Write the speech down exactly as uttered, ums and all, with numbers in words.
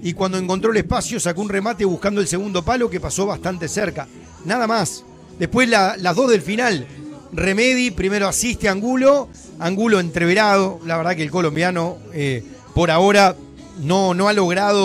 y cuando encontró el espacio sacó un remate buscando el segundo palo que pasó bastante cerca. Nada más. Después la, las dos del final. Remedi primero asiste a Angulo, Angulo entreverado. La verdad que el colombiano eh, por ahora no, no ha logrado